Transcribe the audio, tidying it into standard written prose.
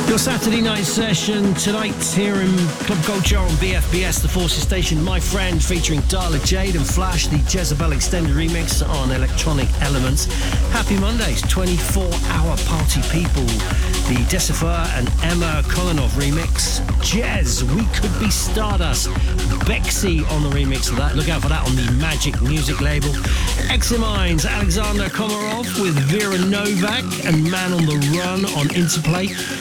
Your Saturday night session tonight here in Club Culture on BFBS, the Forces Station. My Friend featuring Darla Jade and Flash, the Jezebel extended remix on Electronic Elements. Happy Mondays, 24-hour party people. The Decipher and Emma Kolanov remix. Jez, We Could Be Stardust. Bexy on the remix of that. Look out for that on the Magic Music label. Eximines, Alexander Komarov with Vera Novak and Man on the Run on Interplay.